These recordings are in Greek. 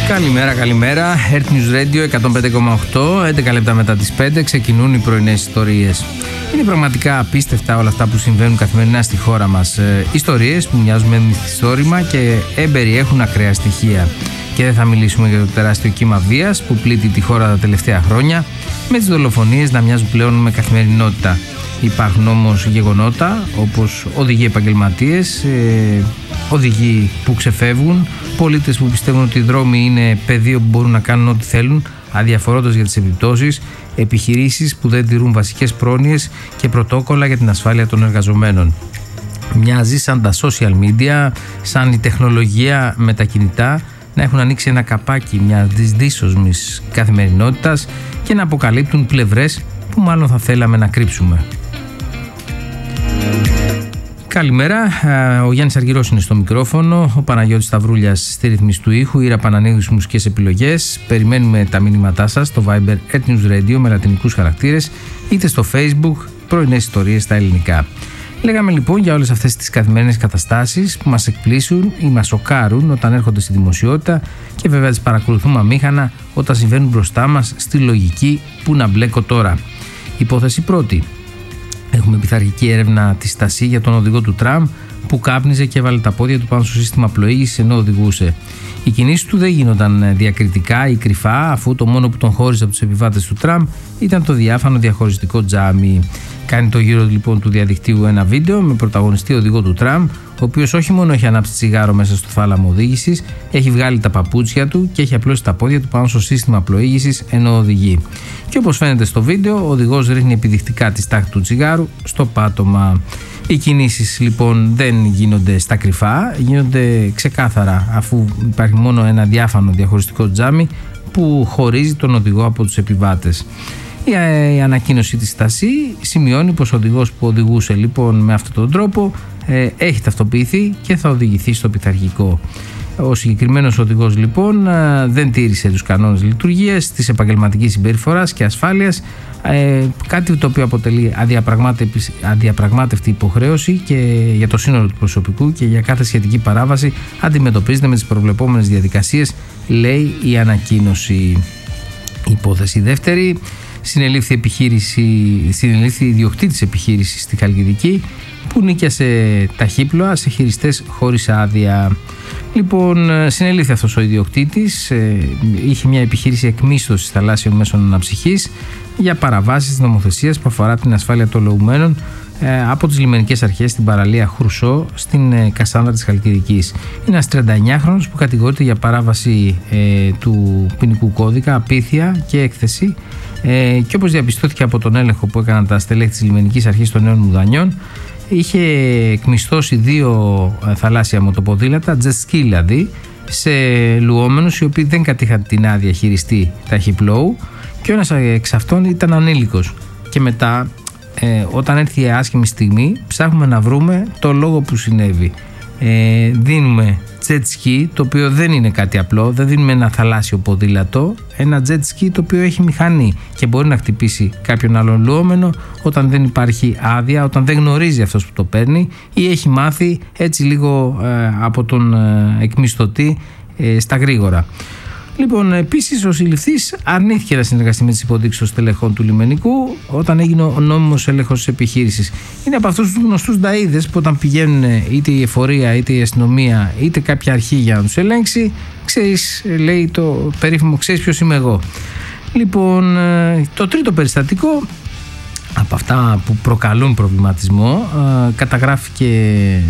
Καλημέρα. Earth News Radio 105,8, 11 λεπτά μετά τις 5 ξεκινούν οι πρωινές ιστορίες. Είναι πραγματικά απίστευτα όλα αυτά που συμβαίνουν καθημερινά στη χώρα μας. Ιστορίες που μοιάζουν με μυθιστόρημα και εμπεριέχουν ακραία στοιχεία. Και δεν θα μιλήσουμε για το τεράστιο κύμα βίας που πλήττει τη χώρα τα τελευταία χρόνια, με τις δολοφονίες να μοιάζουν πλέον με καθημερινότητα. Υπάρχουν όμως γεγονότα όπως οδηγοί επαγγελματίες, οδηγοί που ξεφεύγουν, πολίτες που πιστεύουν ότι οι δρόμοι είναι πεδίο που μπορούν να κάνουν ό,τι θέλουν, αδιαφορώντας για τις επιπτώσεις, επιχειρήσεις που δεν τηρούν βασικές πρόνοιες και πρωτόκολλα για την ασφάλεια των εργαζομένων. Μοιάζει σαν τα social media, σαν η τεχνολογία με τα κινητά να έχουν ανοίξει ένα καπάκι μιας δύσσωσμης καθημερινότητας και να αποκαλύπτουν πλευρές που μάλλον θα θέλαμε να κρύψουμε. Καλημέρα, ο Γιάννης Αργυρός είναι στο μικρόφωνο, ο Παναγιώτης Σταυρούλιας στη ρύθμιση του ήχου, η Ήρα Πανανίδου στις μουσικές επιλογές. Περιμένουμε τα μηνύματά σας στο Viber Earth News Radio με λατινικούς χαρακτήρες, είτε στο Facebook πρωινές ιστορίες στα ελληνικά. Λέγαμε λοιπόν για όλες αυτές τις καθημερινές καταστάσεις που μας εκπλήσουν ή μας σοκάρουν όταν έρχονται στη δημοσιότητα και βέβαια τις παρακολουθούμε αμήχανα όταν συμβαίνουν μπροστά μας στη λογική που να μπλέκω τώρα. Υπόθεση πρώτη. Έχουμε πειθαρχική έρευνα τη Στασί για τον οδηγό του τραμ που κάπνιζε και έβαλε τα πόδια του πάνω στο σύστημα πλοήγησης ενώ οδηγούσε. Οι κινήσεις του δεν γίνονταν διακριτικά ή κρυφά, αφού το μόνο που τον χώριζε από τους επιβάτες του τραμ ήταν το διάφανο διαχωριστικό τζάμι. Κάνει το γύρο λοιπόν του διαδικτύου ένα βίντεο με πρωταγωνιστή οδηγό του τραμ, ο οποίος όχι μόνο έχει ανάψει τσιγάρο μέσα στο θάλαμο οδήγησης, έχει βγάλει τα παπούτσια του και έχει απλώσει τα πόδια του πάνω στο σύστημα πλοήγησης ενώ οδηγεί. Και όπως φαίνεται στο βίντεο, ο οδηγός ρίχνει επιδεικτικά τη στάχτη του τσιγάρου στο πάτωμα. Οι κινήσεις λοιπόν δεν γίνονται στα κρυφά, γίνονται ξεκάθαρα, αφού υπάρχει μόνο ένα διάφανο διαχωριστικό τζάμι που χωρίζει τον οδηγό από τους επιβάτες. Η ανακοίνωση της Στασί σημειώνει πως ο οδηγός που οδηγούσε λοιπόν με αυτόν τον τρόπο έχει ταυτοποιηθεί και θα οδηγηθεί στο πειθαρχικό. Ο συγκεκριμένος οδηγός λοιπόν δεν τήρησε τους κανόνες λειτουργίας, της επαγγελματικής συμπεριφοράς και ασφάλειας, κάτι το οποίο αποτελεί αδιαπραγμάτευτη υποχρέωση και για το σύνολο του προσωπικού και για κάθε σχετική παράβαση αντιμετωπίζεται με τις προβλεπόμενες διαδικασίες, λέει η ανακοίνωση. Υπόθεση δεύτερη. Συνελήφθη ιδιοκτήτης επιχείρησης στη Χαλκιδική που νίκιασε ταχύπλοα σε χειριστές χωρίς άδεια. Λοιπόν, συνελήφθη αυτός ο ιδιοκτήτης, είχε μια επιχείρηση εκμίσθωσης θαλάσσιων μέσων αναψυχής για παραβάσεις της νομοθεσίας που αφορά την ασφάλεια των λεωμένων από τις λιμενικές αρχές στην παραλία Χρουσό στην Κασάνδρα της Χαλκιδικής. Είναι ένας 39χρονος που κατηγορείται για παράβαση του ποινικού κώδικα, απίθεια και έκθεση, και όπως διαπιστώθηκε από τον έλεγχο που έκαναν τα στελέχη της λιμενικής αρχής των Νέων Μουδανιών, είχε εκμισθώσει 2 θαλάσσια μοτοποδήλατα, jet ski δηλαδή, σε λουόμενους οι οποίοι δεν κατήχαν την άδεια χειριστή ταχυπλόου και ένας εξ αυτών ήταν ανήλικος. Και μετά, όταν έρθει η άσχημη στιγμή, ψάχνουμε να βρούμε το λόγο που συνέβη. Δίνουμε jet ski, το οποίο δεν είναι κάτι απλό, δεν δίνουμε ένα θαλάσσιο ποδήλατο, ένα jet ski το οποίο έχει μηχανή και μπορεί να χτυπήσει κάποιον άλλον λουόμενο όταν δεν υπάρχει άδεια, όταν δεν γνωρίζει αυτός που το παίρνει ή έχει μάθει έτσι λίγο από τον εκμισθωτή στα γρήγορα. Λοιπόν, επίσης ο συλληφθής αρνήθηκε να συνεργαστεί με τις υποδείξεις των στελεχών του λιμενικού όταν έγινε ο νόμιμος έλεγχος της επιχείρησης. Είναι από αυτούς τους γνωστούς νταΐδες που όταν πηγαίνουν είτε η εφορία είτε η αστυνομία είτε κάποια αρχή για να τους ελέγξει, ξέρεις, λέει το περίφημο, ξέρεις ποιος είμαι εγώ. Λοιπόν, το τρίτο περιστατικό από αυτά που προκαλούν προβληματισμό καταγράφηκε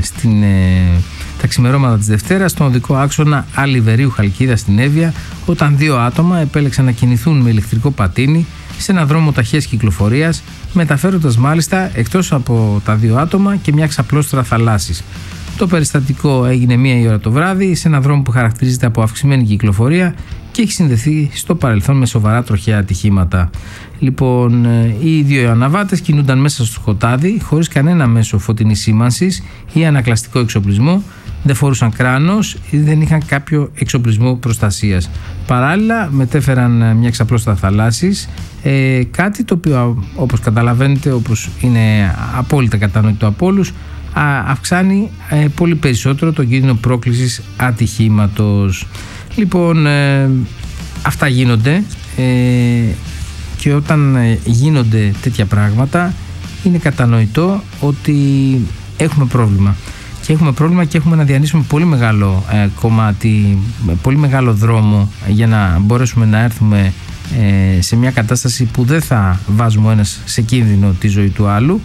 τα ξημερώματα της Δευτέρας στον οδικό άξονα Αλιβερίου Χαλκίδα στην Εύβοια, όταν 2 άτομα επέλεξαν να κινηθούν με ηλεκτρικό πατίνι σε ένα δρόμο ταχείας κυκλοφορίας, μεταφέροντας μάλιστα εκτός από τα 2 άτομα και μια ξαπλώστρα θαλάσσης. Το περιστατικό έγινε 1 η ώρα το βράδυ σε ένα δρόμο που χαρακτηρίζεται από αυξημένη κυκλοφορία και έχει συνδεθεί στο παρελθόν με σοβαρά τροχαία ατυχήματα. Λοιπόν, οι 2 αναβάτες κινούνταν μέσα στο σκοτάδι χωρίς κανένα μέσο φωτεινής σήμανσης ή ανακλαστικό εξοπλισμό, δεν φορούσαν κράνος ή δεν είχαν κάποιο εξοπλισμό προστασίας. Παράλληλα μετέφεραν μια ξαπλώστρα θαλάσσης, κάτι το οποίο όπως καταλαβαίνετε, όπως είναι απόλυτα κατανοητό από όλους, αυξάνει πολύ περισσότερο τον κίνδυνο πρόκλησης ατυχήματος. Λοιπόν, αυτά γίνονται και όταν γίνονται τέτοια πράγματα είναι κατανοητό ότι έχουμε πρόβλημα. Και έχουμε πρόβλημα και έχουμε να διανύσουμε πολύ μεγάλο κομμάτι, πολύ μεγάλο δρόμο για να μπορέσουμε να έρθουμε σε μια κατάσταση που δεν θα βάζουμε ο ένας σε κίνδυνο τη ζωή του άλλου,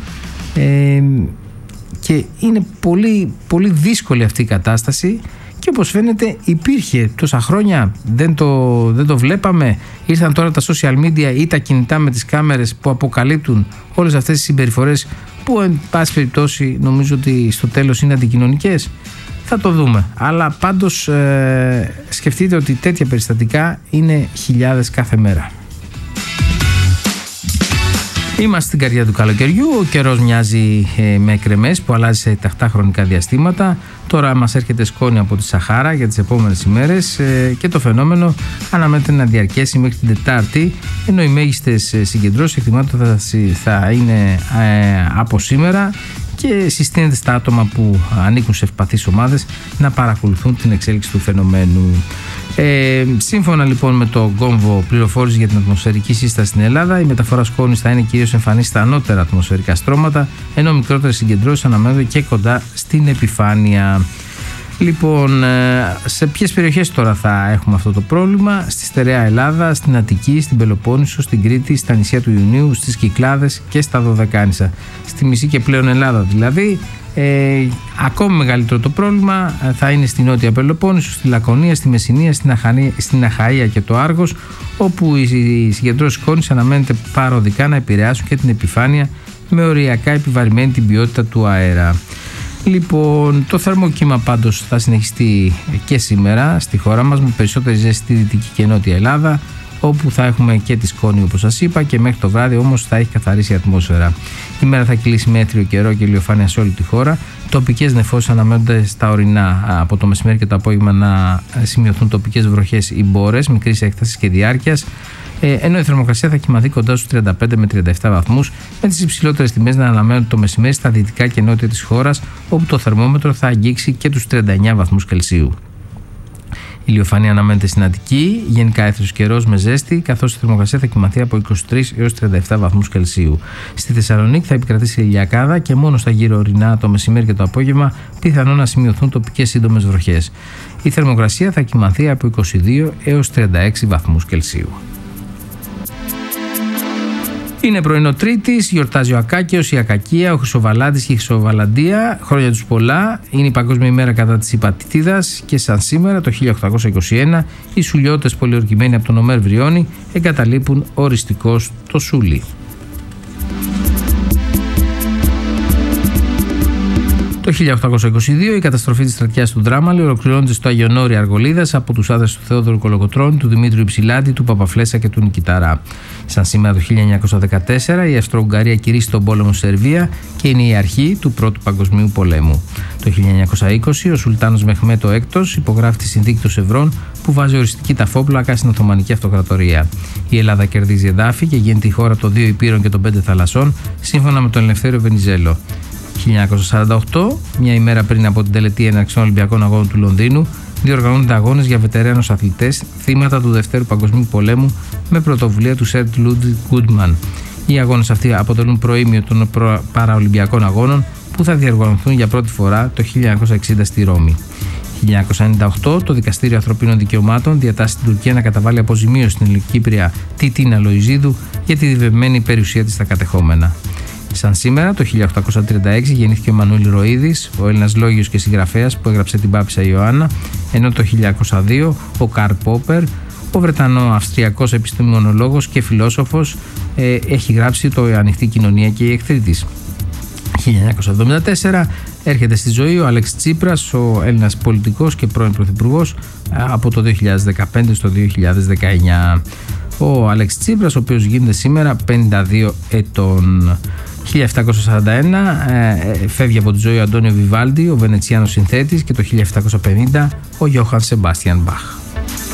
και είναι πολύ, πολύ δύσκολη αυτή η κατάσταση και όπως φαίνεται υπήρχε τόσα χρόνια, δεν το βλέπαμε. Ήρθαν τώρα τα social media ή τα κινητά με τις κάμερες που αποκαλύπτουν όλες αυτές τις συμπεριφορές που εν πάση περιπτώσει νομίζω ότι στο τέλος είναι αντικοινωνικές. Θα το δούμε, αλλά πάντως σκεφτείτε ότι τέτοια περιστατικά είναι χιλιάδες κάθε μέρα. Είμαστε στην καρδιά του καλοκαιριού, ο καιρός μοιάζει με εκρεμές που αλλάζει σε τακτά χρονικά διαστήματα. Τώρα μας έρχεται σκόνη από τη Σαχάρα για τις επόμενες ημέρες και το φαινόμενο αναμένεται να διαρκέσει μέχρι την Τετάρτη, ενώ οι μέγιστες συγκεντρώσεις εκτιμάται θα είναι από σήμερα και συστήνεται στα άτομα που ανήκουν σε ευπαθείς ομάδες να παρακολουθούν την εξέλιξη του φαινομένου. Σύμφωνα λοιπόν με το κόμβο πληροφόρηση για την ατμοσφαιρική σύσταση στην Ελλάδα, η μεταφορά σκόνης θα είναι κυρίως εμφανής στα ανώτερα ατμοσφαιρικά στρώματα, ενώ μικρότερες συγκεντρώσεις αναμένονται και κοντά στην επιφάνεια. Λοιπόν, σε ποιες περιοχές τώρα θα έχουμε αυτό το πρόβλημα? Στη στερεά Ελλάδα, στην Αττική, στην Πελοπόννησο, στην Κρήτη, στα νησιά του Ιουνίου, στις Κυκλάδες και στα Δωδεκάνησα. Στη μισή και πλέον Ελλάδα δηλαδή. Ακόμη μεγαλύτερο το πρόβλημα θα είναι στη Νότια Πελοπόννησο, στη Λακωνία, στη Μεσσηνία, στην Αχαΐα και το Άργος, όπου οι συγκεντρώσεις σκόνης αναμένεται παροδικά να επηρεάσουν και την επιφάνεια με οριακά επιβαρημένη την ποιότητα του αέρα. Λοιπόν, το θερμοκύμα πάντως θα συνεχιστεί και σήμερα στη χώρα μας με περισσότερη ζέστη στη Δυτική και Νότια Ελλάδα, όπου θα έχουμε και τη σκόνη όπως σας είπα, και μέχρι το βράδυ όμως θα έχει καθαρίσει η ατμόσφαιρα. Η μέρα θα κυλήσει με έθριο καιρό και ηλιοφάνεια σε όλη τη χώρα. Τοπικές νεφώσεις αναμένονται στα ορεινά από το μεσημέρι και το απόγευμα να σημειωθούν τοπικές βροχές ή μπόρες μικρής έκτασης και διάρκειας, ενώ η θερμοκρασία θα κυμανθεί κοντά στους 35 με 37 βαθμούς, με τις υψηλότερες τιμές να αναμένονται το μεσημέρι στα δυτικά και νότια της χώρας, όπου το θερμόμετρο θα αγγίξει και τους 39 βαθμούς Κελσίου. Η ηλιοφάνεια αναμένεται στην Αττική, γενικά έθριος καιρός με ζέστη, καθώς η θερμοκρασία θα κυμανθεί από 23 έως 37 βαθμούς Κελσίου. Στη Θεσσαλονίκη θα επικρατήσει ηλιακάδα και μόνο στα γύρω ορεινά το μεσημέρι και το απόγευμα πιθανόν να σημειωθούν τοπικές σύντομες βροχές. Η θερμοκρασία θα κυμανθεί από 22 έως 36 βαθμούς Κελσίου. Είναι πρωινό Τρίτης, γιορτάζει ο Ακάκαιος, η Ακακία, ο Χρυσοβαλάντης και η Χρυσοβαλαντία. Χρόνια τους πολλά. Είναι η Παγκόσμια ημέρα κατά της υπατητίδας και σαν σήμερα το 1821 οι σουλιώτες πολιορκημένοι από τον Ομέρ Βριώνη εγκαταλείπουν οριστικώς το Σούλι. Το 1822 η καταστροφή της στρατιάς του Δράμαλη ολοκληρώνεται στο Αγιονόρι Αργολίδας από τους άντρες του Θεόδωρου Κολοκοτρώνη, του Δημήτριου Υψηλάντη, του Παπαφλέσσα και του Νικηταρά. Σαν σήμερα το 1914 η Αυστρο-Ουγγαρία κηρύσσει τον πόλεμο στη Σερβία και είναι η αρχή του Πρώτου Παγκοσμίου Πολέμου. Το 1920 ο Σουλτάνος Μεχμέτ VI υπογράφει τη συνθήκη των Σευρών που βάζει οριστική ταφόπλακα στην Οθωμανική Αυτοκρατορία. Η Ελλάδα κερδίζει εδάφη και γίνεται η χώρα των 2 υπήρων και των 5 θαλασσών, σύμφωνα με τον Ελευθέριο Βενιζέλο. 1948, μια ημέρα πριν από την τελετή έναρξη των Ολυμπιακών Αγώνων του Λονδίνου, διοργανώνονται αγώνες για βετεράνους αθλητές θύματα του Δευτέρου Παγκοσμίου Πολέμου με πρωτοβουλία του Σερ Λούντβιγκ Γκούντμαν. Οι αγώνες αυτοί αποτελούν προήμιο των Παραολυμπιακών Αγώνων που θα διοργανωθούν για πρώτη φορά το 1960 στη Ρώμη. 1998, το Δικαστήριο Ανθρωπίνων Δικαιωμάτων διατάσσει στην Τουρκία να καταβάλει αποζημίωση στην Ελληνοκύπρια Τιτίνα Λοϊζίδου για τη διβευμένη περιουσία της στα κατεχόμενα. Σαν σήμερα, το 1836 γεννήθηκε ο Μανουήλ Ροΐδης, ο Έλληνας λόγιος και συγγραφέας που έγραψε την Πάπισσα Ιωάννα, ενώ το 1902 ο Καρλ Πόπερ, ο Βρετανό-Αυστριακός επιστημονολόγος και φιλόσοφος, έχει γράψει το «Ανοιχτή κοινωνία και οι εχθροί της». 1974 έρχεται στη ζωή ο Αλέξης Τσίπρας, ο Έλληνας πολιτικός και πρώην πρωθυπουργός από το 2015 στο 2019. Ο Αλέξης Τσίπρας, ο οποίος γίνεται σήμερα 52 ετών. 1741 φεύγει από τη ζωή ο Αντώνιο Βιβάλντι, ο Βενετσιάνος συνθέτης, και το 1750 ο Γιώχαν Σεμπάστιαν Μπαχ.